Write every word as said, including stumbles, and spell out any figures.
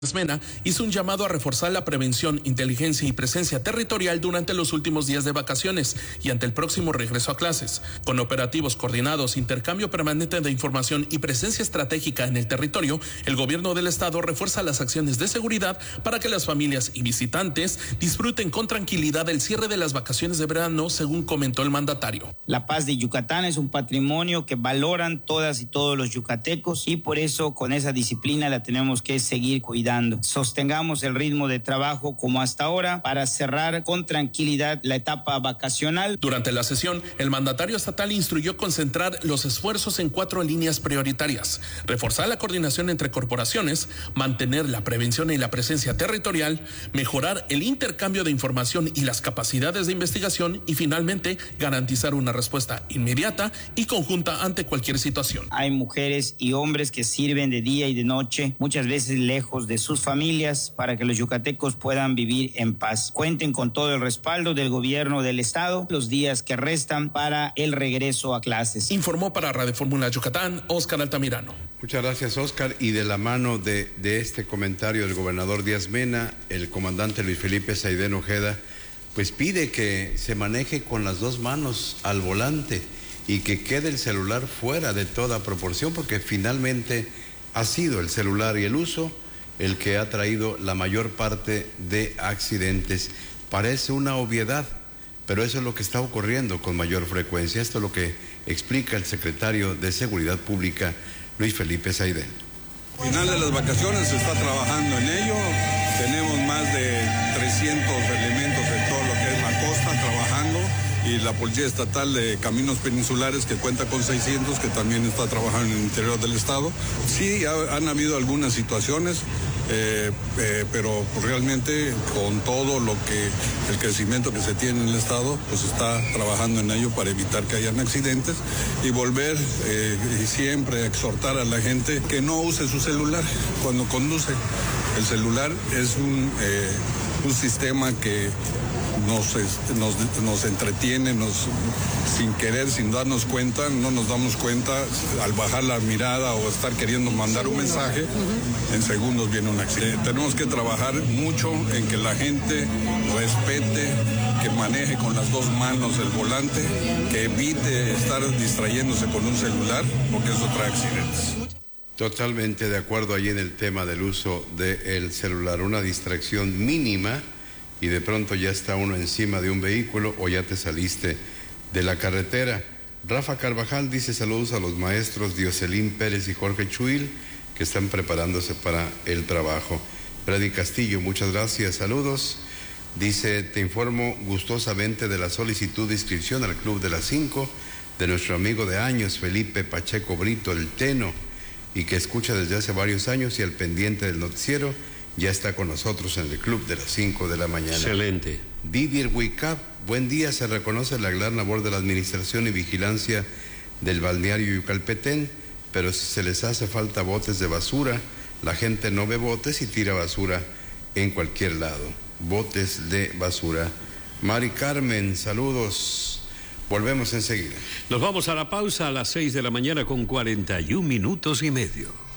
Mena hizo un llamado a reforzar la prevención, inteligencia y presencia territorial durante los últimos días de vacaciones y ante el próximo regreso a clases. Con operativos coordinados, intercambio permanente de información y presencia estratégica en el territorio, el gobierno del estado refuerza las acciones de seguridad para que las familias y visitantes disfruten con tranquilidad el cierre de las vacaciones de verano, según comentó el mandatario. La paz de Yucatán es un patrimonio que valoran todas y todos los yucatecos y por eso con esa disciplina la tenemos que seguir cuidando. Sostengamos el ritmo de trabajo como hasta ahora para cerrar con tranquilidad la etapa vacacional. Durante la sesión, el mandatario estatal instruyó concentrar los esfuerzos en cuatro líneas prioritarias: reforzar la coordinación entre corporaciones, mantener la prevención y la presencia territorial, mejorar el intercambio de información y las capacidades de investigación y finalmente garantizar una respuesta inmediata y conjunta ante cualquier situación. Hay mujeres y hombres que sirven de día y de noche, muchas veces lejos de sus familias, para que los yucatecos puedan vivir en paz. Cuenten con todo el respaldo del gobierno del estado los días que restan para el regreso a clases. Informó para Radio Fórmula Yucatán, Óscar Altamirano. Muchas gracias, Óscar. Y de la mano de, de este comentario del gobernador Díaz Mena, el comandante Luis Felipe Saidén Ojeda, pues pide que se maneje con las dos manos al volante y que quede el celular fuera de toda proporción, porque finalmente ha sido el celular y el uso el que ha traído la mayor parte de accidentes. Parece una obviedad, pero eso es lo que está ocurriendo con mayor frecuencia. Esto es lo que explica el secretario de Seguridad Pública, Luis Felipe Saidén. Al final de las vacaciones se está trabajando en ello. Tenemos más de trescientos elementos en todo lo que es la costa trabajando, y la Policía Estatal de Caminos Peninsulares, que cuenta con seiscientos, que también está trabajando en el interior del estado. Sí, ha, han habido algunas situaciones, eh, eh, pero realmente con todo lo que, el crecimiento que se tiene en el estado, pues está trabajando en ello para evitar que hayan accidentes y volver eh, y siempre exhortar a la gente que no use su celular cuando conduce. El celular es un, eh, un sistema que Nos, nos, nos entretiene, nos, sin querer, sin darnos cuenta, no nos damos cuenta, al bajar la mirada o estar queriendo mandar un mensaje, en segundos viene un accidente. Tenemos que trabajar mucho en que la gente respete, que maneje con las dos manos el volante, que evite estar distrayéndose con un celular, porque eso trae accidentes. Totalmente de acuerdo allí en el tema del uso del celular, una distracción mínima y de pronto ya está uno encima de un vehículo o ya te saliste de la carretera. Rafa Carvajal dice saludos a los maestros Dioselín Pérez y Jorge Chuil, que están preparándose para el trabajo. Freddy Castillo, muchas gracias, saludos. Dice, te informo gustosamente de la solicitud de inscripción al Club de las Cinco de nuestro amigo de años, Felipe Pacheco Brito, el Teno, y que escucha desde hace varios años y al pendiente del noticiero. Ya está con nosotros en el Club de las cinco de la mañana. Excelente. Didier Huicap, buen día. Se reconoce la gran labor de la administración y vigilancia del balneario Yucalpetén, pero si se les hace falta botes de basura, la gente no ve botes y tira basura en cualquier lado. Botes de basura. Mari Carmen, saludos. Volvemos enseguida. Nos vamos a la pausa a las seis de la mañana con cuarenta y un minutos y medio.